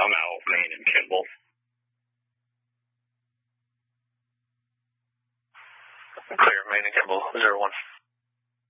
I'm out, Maine and Kimball. Clear, Maine and Kimball, 01.